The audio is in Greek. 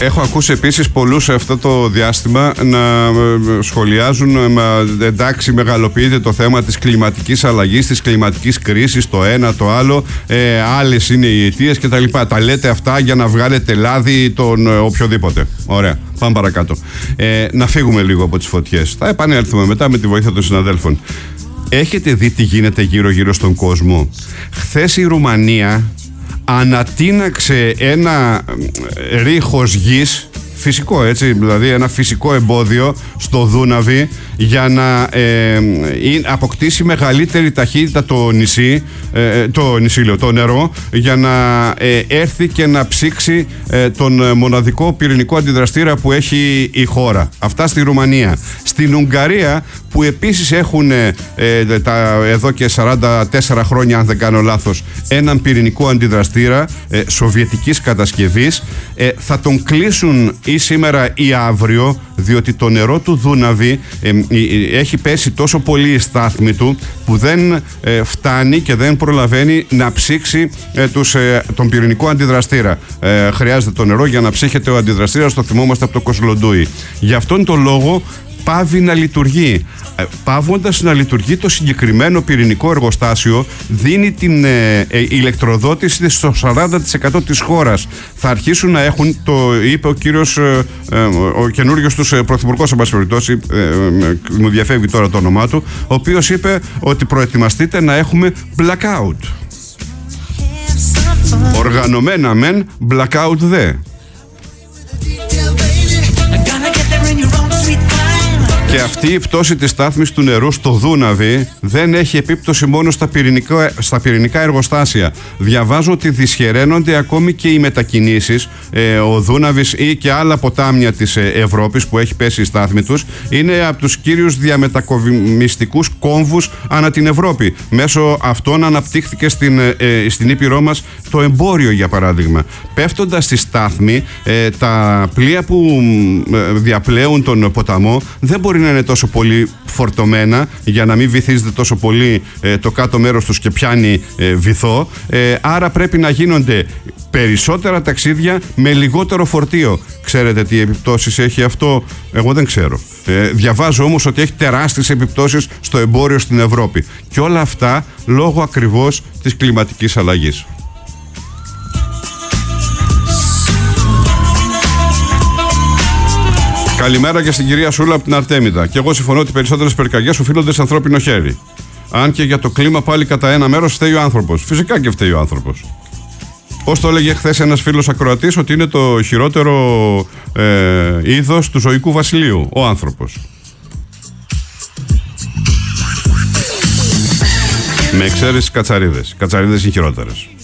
Έχω ακούσει επίσης πολλούς σε αυτό το διάστημα να σχολιάζουν εντάξει, μεγαλοποιείται το θέμα της κλιματικής αλλαγής, της κλιματικής κρίσης, το ένα, το άλλο, άλλες είναι οι αιτίες κτλ. Τα λέτε αυτά για να βγάλετε λάδι τον οποιοδήποτε. Ωραία, πάμε παρακάτω. Να φύγουμε λίγο από τις φωτιές. Θα επανέλθουμε μετά με τη βοήθεια των συναδέλφων. Έχετε δει τι γίνεται γύρω-γύρω στον κόσμο? Χθες η Ρουμανία ανατείναξε ένα ρίχος γης, φυσικό έτσι, δηλαδή ένα φυσικό εμπόδιο στο Δούναβι για να αποκτήσει μεγαλύτερη ταχύτητα το νερό, για να έρθει και να ψήξει τον μοναδικό πυρηνικό αντιδραστήρα που έχει η χώρα. Αυτά στη Ρουμανία. Στην Ουγγαρία, που επίσης έχουν εδώ και 44 χρόνια, αν δεν κάνω λάθος, έναν πυρηνικό αντιδραστήρα σοβιετικής κατασκευής, θα τον κλείσουν ή σήμερα ή αύριο, διότι το νερό του Δούναβι έχει πέσει τόσο πολύ η στάθμη του που δεν φτάνει και δεν προλαβαίνει να ψήξει τον πυρηνικό αντιδραστήρα. Χρειάζεται το νερό για να ψύχεται ο αντιδραστήρας, το θυμόμαστε από το Κοσλοντούι. Γι' αυτόν τον λόγο πάβει να λειτουργεί. Πάβοντας να λειτουργεί το συγκεκριμένο πυρηνικό εργοστάσιο, δίνει την ηλεκτροδότηση στο 40% της χώρας. Θα αρχίσουν να έχουν, το είπε ο κύριος, ο καινούριος τους πρωθυπουργός, εν πάση περιπτώσει, μου διαφεύγει τώρα το όνομά του, ο οποίος είπε ότι προετοιμαστείτε να έχουμε blackout. Οργανωμένα μεν, blackout δε. Και αυτή η πτώση της στάθμης του νερού στο Δούναβι δεν έχει επίπτωση μόνο στα πυρηνικά εργοστάσια. Διαβάζω ότι δυσχεραίνονται ακόμη και οι μετακινήσεις. Ο Δούναβις ή και άλλα ποτάμια της Ευρώπης που έχει πέσει η στάθμη τους είναι από τους κύριους διαμετακομιστικούς κόμβους ανά την Ευρώπη. Μέσω αυτών αναπτύχθηκε στην Ήπειρό μας το εμπόριο, για παράδειγμα. Πέφτοντας στη στάθμη, τα πλοία που διαπλέουν τον ποταμό δεν μπορεί να είναι τόσο πολύ φορτωμένα για να μην βυθίζεται τόσο πολύ το κάτω μέρος τους και πιάνει βυθό, άρα πρέπει να γίνονται περισσότερα ταξίδια με λιγότερο φορτίο. Ξέρετε τι επιπτώσεις έχει αυτό? Εγώ δεν ξέρω. Διαβάζω όμως ότι έχει τεράστιες επιπτώσεις στο εμπόριο στην Ευρώπη, και όλα αυτά λόγω ακριβώς της κλιματικής αλλαγής. Καλημέρα και στην κυρία Σούλα από την Αρτέμιδα. Και εγώ συμφωνώ ότι περισσότερες πυρκαγιές οφείλονται σε ανθρώπινο χέρι. Αν και για το κλίμα πάλι κατά ένα μέρος φταίει ο άνθρωπος. Φυσικά και φταίει ο άνθρωπος. Πώς το έλεγε χθες ένας φίλος ακροατής, ότι είναι το χειρότερο είδος του ζωικού βασιλείου, ο άνθρωπος. Με εξαίρεση κατσαρίδες. Κατσαρίδες είναι χειρότερες.